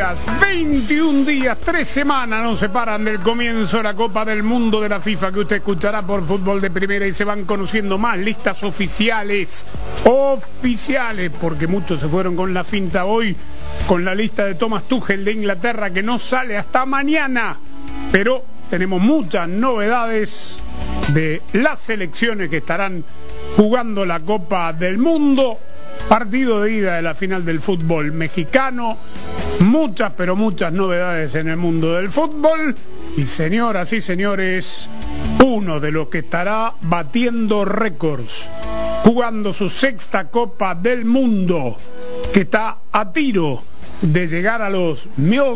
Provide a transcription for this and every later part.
21 días, 3 semanas nos separan del comienzo de la Copa del Mundo de la FIFA, que usted escuchará por Fútbol de Primera, y se van conociendo más listas oficiales, porque muchos se fueron con la finta hoy, con la lista de Thomas Tuchel de Inglaterra, que no sale hasta mañana, pero tenemos muchas novedades de las selecciones que estarán jugando la Copa del Mundo. Partido de ida de la final del fútbol mexicano, muchas, pero muchas novedades en el mundo del fútbol. Y señoras y señores, uno de los que estará batiendo récords, jugando su sexta Copa del Mundo, que está a tiro de llegar a los 1000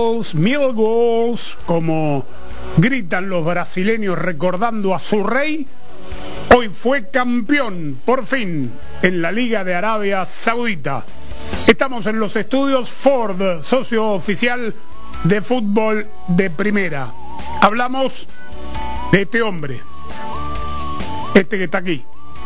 goals, como gritan los brasileños recordando a su rey. Hoy fue campeón, por fin, en la Liga de Arabia Saudita. Estamos en los estudios Ford, socio oficial de Fútbol de Primera. Hablamos de este hombre, este que está aquí.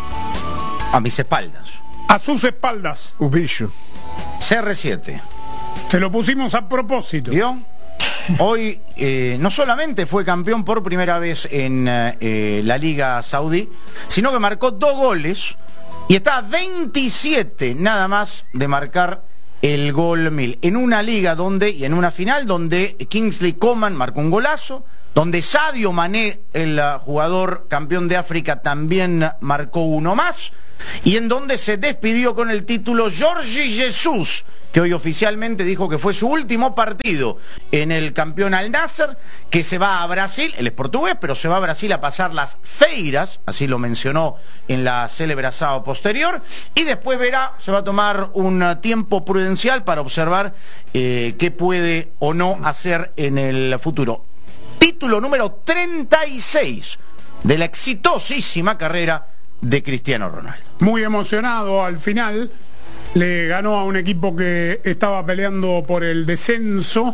A mis espaldas. A sus espaldas. Un bicho. CR7. Se lo pusimos a propósito. ¿Vio? Hoy no solamente fue campeón por primera vez en la Liga Saudí, sino que marcó 2 goles y está a 27 nada más de marcar el gol 1000. En una liga y en una final donde Kingsley Coman marcó un golazo, donde Sadio Mané, el jugador campeón de África, también marcó uno más, y en donde se despidió con el título Jorge Jesus, que hoy oficialmente dijo que fue su último partido en el campeón Al Nassr, que se va a Brasil, él es portugués, pero se va a Brasil a pasar las feiras, así lo mencionó en la célebre asado posterior, y después se va a tomar un tiempo prudencial para observar qué puede o no hacer en el futuro. Título número 36 de la exitosísima carrera de Cristiano Ronaldo. Muy emocionado al final. Le ganó a un equipo que estaba peleando por el descenso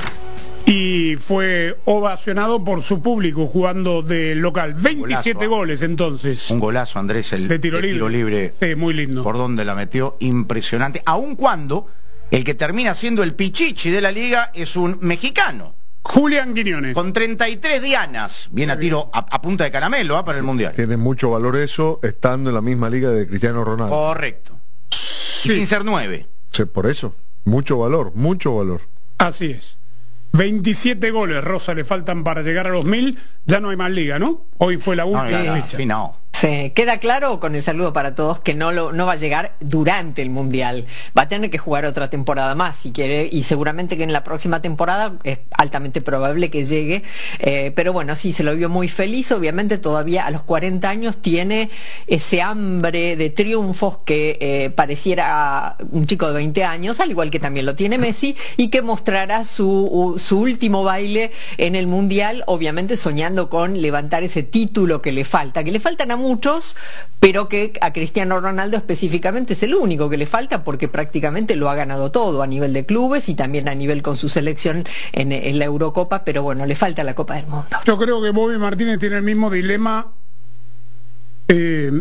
y fue ovacionado por su público jugando de local. 27 goles entonces. Un golazo, Andrés, el de tiro libre. Sí, muy lindo. Por donde la metió, impresionante. Aun cuando el que termina siendo el pichichi de la liga es un mexicano. Julián Quiñones. Con 33 dianas. Bien a tiro, a punta de caramelo para el Mundial. Tiene mucho valor eso, estando en la misma liga de Cristiano Ronaldo. Correcto. Sí. Sin ser 9. Sí, por eso, mucho valor, mucho valor. Así es. 27 goles, Rosa, le faltan para llegar a los 1000. Ya no hay más liga, ¿no? Hoy fue la última fecha. No. Sí, queda claro con el saludo para todos que no va a llegar durante el Mundial. Va a tener que jugar otra temporada más si quiere, y seguramente que en la próxima temporada es altamente probable que llegue. Pero bueno, sí, se lo vio muy feliz. Obviamente todavía a los 40 años tiene ese hambre de triunfos que pareciera un chico de 20 años, al igual que también lo tiene Messi, y que mostrará su último baile en el Mundial, obviamente soñando con levantar ese título que le faltan a muchos, pero que a Cristiano Ronaldo específicamente es el único que le falta, porque prácticamente lo ha ganado todo a nivel de clubes y también a nivel con su selección en la Eurocopa, pero bueno, le falta la Copa del Mundo. Yo creo que Bobby Martínez tiene el mismo dilema que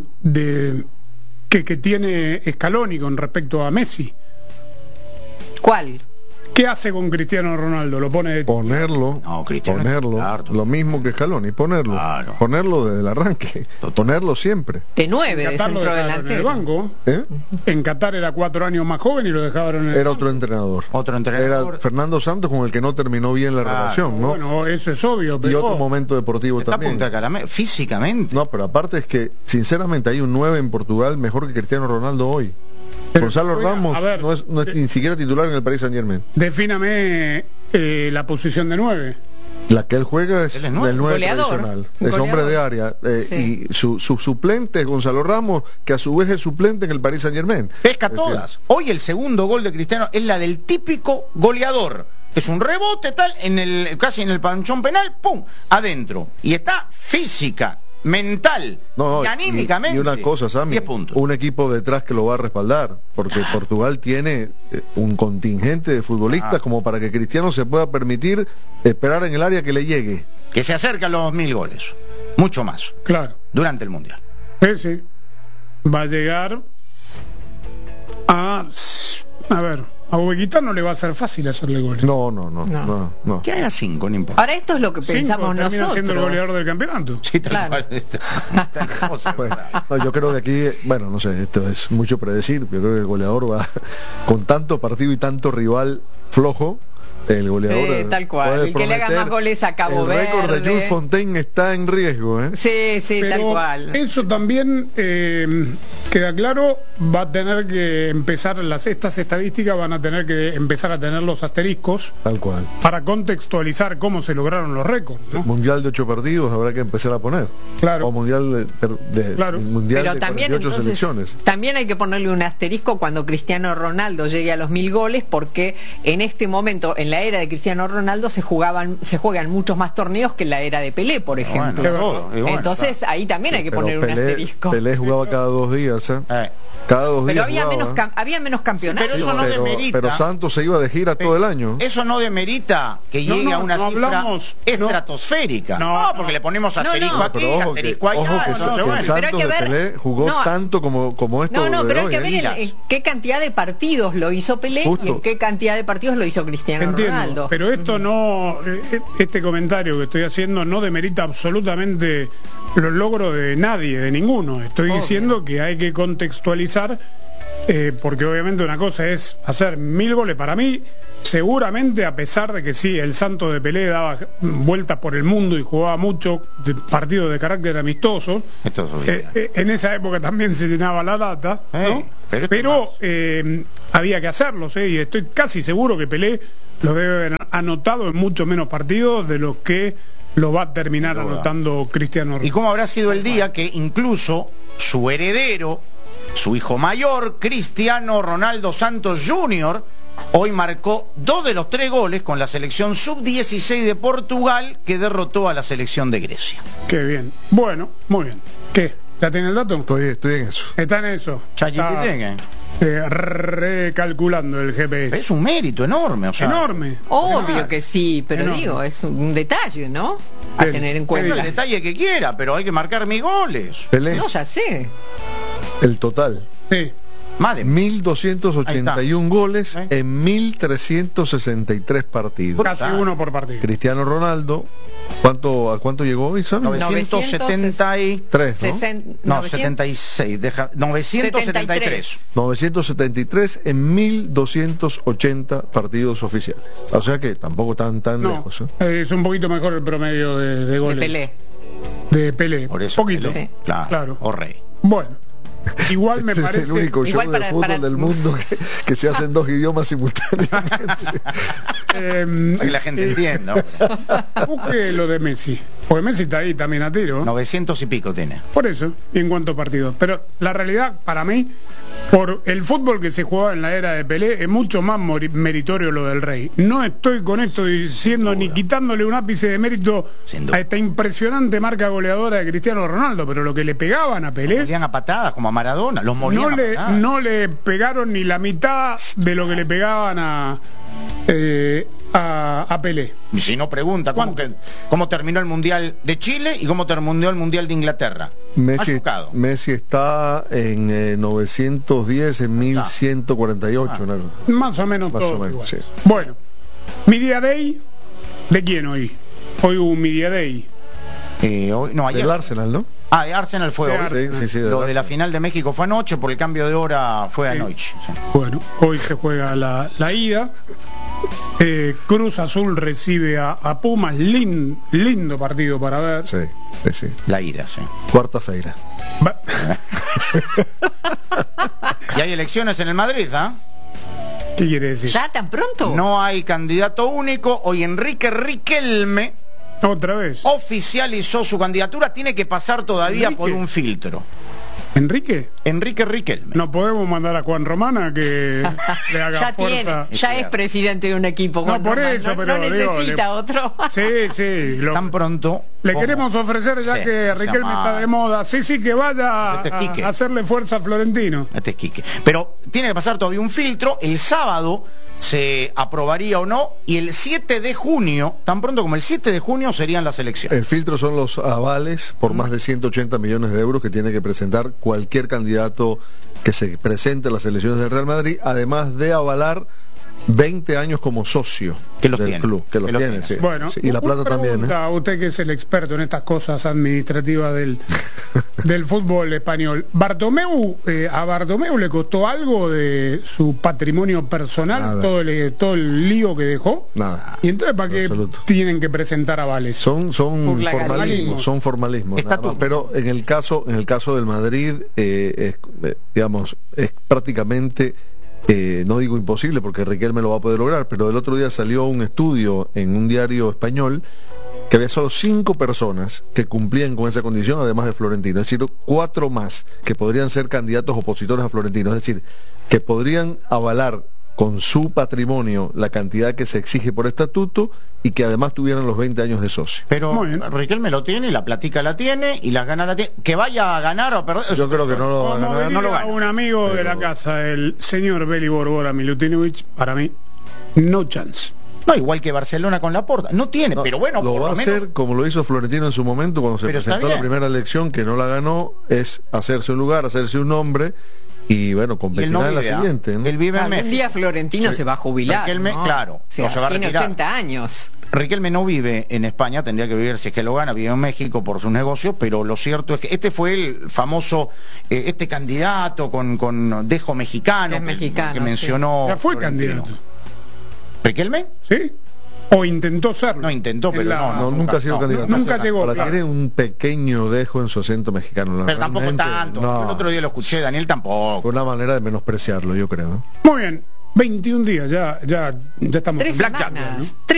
tiene Scaloni con respecto a Messi. ¿Cuál? ¿Qué hace con Cristiano Ronaldo? ¿Lo pone? Ponerlo, no, Cristiano, ponerlo, claro, lo mismo que Scaloni, ponerlo, claro. Ponerlo desde el arranque, ponerlo siempre. De 9 de Qatar centro delantero. En el banco. En Qatar era 4 años más joven y lo dejaron en el Era otro entrenador. Era Fernando Santos, con el que no terminó bien la relación, ¿no? Bueno, eso es obvio, pero... Y otro momento deportivo también. Punta caramelo, físicamente. No, pero aparte es que, sinceramente, hay un 9 en Portugal mejor que Cristiano Ronaldo hoy. Pero Gonzalo Ramos no es ni siquiera titular en el Paris Saint-Germain. Defíname la posición de 9. La que él juega es el 9 goleador, tradicional. Es hombre de área. Sí. Y su suplente es Gonzalo Ramos, que a su vez es suplente en el Paris Saint-Germain. Pesca todas. Hoy el segundo gol de Cristiano es la del típico goleador. Es un rebote tal, casi en el panchón penal, ¡pum! Adentro. Y está física, mental y anímicamente. Y una cosa, Sammy, 10 puntos. Un equipo detrás que lo va a respaldar, porque Portugal tiene un contingente de futbolistas como para que Cristiano se pueda permitir esperar en el área que le llegue. Que se acerca a los 1000 goles. Mucho más. Claro. Durante el Mundial. Sí. Va a llegar a ver, A Uzbekistán no le va a ser fácil hacerle goles. No. Que haga 5, no importa. Ahora esto es lo que 5 pensamos termina nosotros. siendo el goleador del campeonato. Sí, tal Claro. cual. Tal cosa. Bueno, no, yo creo que aquí, bueno, no sé, esto es mucho predecir, yo creo que el goleador va con tanto partido y tanto rival flojo. El goleador tal cual, puede el que le haga prometer. más goles a Cabo El récord de Verde. Jules Fontaine está en riesgo, ¿eh? Sí, Pero tal cual. eso también queda claro, va a tener que empezar, estas estadísticas van a tener que empezar a tener los asteriscos Tal cual. para contextualizar cómo se lograron los récords, ¿no? Mundial de 8 partidos habrá que empezar a poner. Claro. O mundial Claro. mundial Pero de también 48 entonces, selecciones. también hay que ponerle un asterisco cuando Cristiano Ronaldo llegue a los 1000 goles, porque en este momento, en la era de Cristiano Ronaldo, se juegan muchos más torneos que en la era de Pelé, por ejemplo. Bueno, y bueno, Entonces ahí también hay que Pero poner un asterisco. Pelé jugaba cada 2 días, ¿eh? Cada 2 Pero días había menos campeonatos. pero eso no demerita. pero Santos se iba de gira todo el año. Eso no demerita que llegue a una cifra hablamos, estratosférica. No, porque le ponemos asterisco no. aquí, Pero ojo que, asterisco allá. ojo que, no, que bueno. el Pero hay Santos que de ver- Pelé jugó no, tanto como esto. No, de pero hay hoy, que ¿eh? ver Miras. en qué cantidad de partidos lo hizo Pelé y Justo. en qué cantidad de partidos lo hizo Cristiano Entiendo, Ronaldo. pero esto no, este comentario que estoy haciendo no demerita absolutamente los logros de nadie, de ninguno. Estoy diciendo que hay que contextualizar, porque obviamente una cosa es hacer 1000 goles. Para mí, seguramente, a pesar de que sí, el Santos de Pelé daba vueltas por el mundo y jugaba mucho de partidos de carácter amistoso, Esto es obvio. en esa época también se llenaba la data, ¿no? pero Había que hacerlos, y estoy casi seguro que Pelé lo debe haber anotado en mucho menos partidos de los que lo va a terminar anotando Cristiano Ronaldo. ¿Y cómo habrá sido el día que incluso su heredero, su hijo mayor, Cristiano Ronaldo Santos Jr., hoy marcó 2 de los 3 goles con la selección sub-16 de Portugal, que derrotó a la selección de Grecia? Qué bien. Bueno, muy bien. ¿Qué? ¿Ya tiene el dato? Estoy en eso. Está en eso. Está, recalculando el GPS. Es un mérito enorme, o sea. Enorme. Obvio que sí, pero Enorme. digo, es un detalle, ¿no? A Bien. tener en El cuenta. detalle que quiera, pero hay que marcar mis goles. Pelé, No, ya sé. el total. Sí. Más de 1.281 goles ¿Eh? en 1.363 partidos. Casi uno por partido. Cristiano Ronaldo, ¿a cuánto llegó hoy, sabes? 973, 3, ¿no? no, 76, 973. 973 en 1.280 partidos oficiales. O sea que tampoco tan No, lejos, ¿eh? es un poquito mejor el promedio de De goles. Pelé. De Pelé. Por eso, Poquito. Pelé, Sí. claro, o rey. Bueno, igual me Este parece... es el único show Igual de para- fútbol del mundo que se hace en 2 idiomas simultáneamente. Para que la gente entienda. Busque lo de Messi. Porque Messi está ahí también a tiro. 900 y pico tiene. Por eso, y en cuanto a partidos. Pero la realidad, para mí, por el fútbol que se jugaba en la era de Pelé, es mucho más meritorio lo del Rey. No estoy con esto diciendo ni quitándole un ápice de mérito Sin duda. a esta impresionante marca goleadora de Cristiano Ronaldo, pero lo que le pegaban a Los Pelé, molían a patadas como a Maradona. Los molían a patadas. no le pegaron ni la mitad de lo que le pegaban a Pelé. Y si no pregunta cómo terminó el Mundial de Chile y cómo terminó el Mundial de Inglaterra. Machucado. Messi está en 910 en 1148. ¿no? Más o menos Más todo o menos, igual. sí. Bueno, Media Day, ¿de quién hoy? Hoy hubo un Media Day. No, ayer. Del Arsenal, ¿no? Arsenal fue De hoy. Arsenal. Sí, Lo de la Arsenal. final de México fue anoche, por el cambio de hora fue anoche. Sí. Bueno, hoy se juega la ida. Cruz Azul recibe a Pumas. Lindo partido para ver. Sí. La ida, sí. Cuarta-feira. Va- Y hay elecciones en el Madrid, ¿ah? ¿Qué quiere decir? ¿Ya tan pronto? No hay candidato único. Hoy Enrique Riquelme Otra vez. oficializó su candidatura. Tiene que pasar todavía Enrique. por un filtro. ¿Enrique? Enrique Riquelme. No podemos mandar a Juan Romana que le haga Ya fuerza. tiene, ya es presidente de un equipo. No, Juan por Román, eso, no, pero no digo, necesita otro. Sí. Tan pronto. Le como- queremos ofrecer, ya Sí, que Riquelme llama- está de moda. Sí, que vaya Este es Quique. a hacerle fuerza a Florentino. Este es Quique. Pero tiene que pasar todavía un filtro. El sábado se aprobaría o no. Y el 7 de junio, tan pronto como el 7 de junio, serían las elecciones. El filtro son los avales por más de 180 millones de euros que tiene que presentar cualquier candidato que se presente a las elecciones del Real Madrid, además de avalar 20 años como socio Que los del tiene. club, que los tiene, sí. Bueno, Sí, y la plata también, pregunta, usted que es el experto en estas cosas administrativas del fútbol español. Bartomeu, ¿a Bartomeu le costó algo de su patrimonio personal, Nada. todo el lío que dejó? Nada. ¿Y entonces para qué Absoluto. tienen que presentar avales? Son Por la formalismos, son formalismos. nada más. Pero en el caso del Madrid, digamos, es prácticamente, no digo imposible porque Riquelme lo va a poder lograr, pero el otro día salió un estudio en un diario español que había solo 5 personas que cumplían con esa condición, además de Florentino, es decir, 4 más que podrían ser candidatos opositores a Florentino, es decir, que podrían avalar con su patrimonio la cantidad que se exige por estatuto y que además tuvieran los 20 años de socio. Pero Muy bien. Riquelme lo tiene, y la platica la tiene, y las ganas la tiene. Que vaya a ganar o perder. Yo creo que no lo va a Como ganar. diría no lo gana. un amigo de la casa, el señor Beli Borbora Milutinovic, para mí, no chance. No, igual que Barcelona con Laporta. No tiene, No, pero bueno, lo por va a lo menos. hacer como lo hizo Florentino en su momento cuando se Pero está presentó la bien. primera elección, que no la ganó, es hacerse un lugar, hacerse un nombre y bueno, Y él competirá no en la vive, ¿ah? siguiente, ¿no? Él vive en Algún México. día Florentino Sí. se va a jubilar, Riquelme, ¿no? claro, O sea, no se va a tiene retirar. 80 años. Riquelme no vive en España, tendría que vivir, si es que lo gana, vive en México por sus negocios, pero lo cierto es que este fue el famoso, este candidato con dejo mexicano, Es mexicano, que sí. mencionó. Ya fue Florentino. candidato. ¿Riquelme? ¿Sí? O intentó serlo. No intentó, pero En la- No, nunca ha sido no, candidato. nunca llegó, Ahora claro. tiene un pequeño dejo en su acento mexicano. Pero tampoco realmente, tanto. no, El otro día lo escuché, Daniel tampoco. fue una manera de menospreciarlo, yo creo. Muy bien, 21 días, ya estamos. 3 Blackjack, semanas. ¿no?